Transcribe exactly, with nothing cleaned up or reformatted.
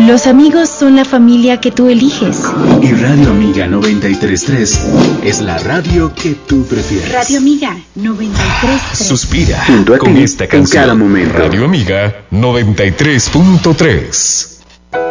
Los amigos son la familia que tú eliges. Y Radio Amiga noventa y tres punto tres es la radio que tú prefieres. Radio Amiga noventa y tres punto tres. Suspira Junto a con ti esta en canción. cada momento. Radio Amiga noventa y tres punto tres.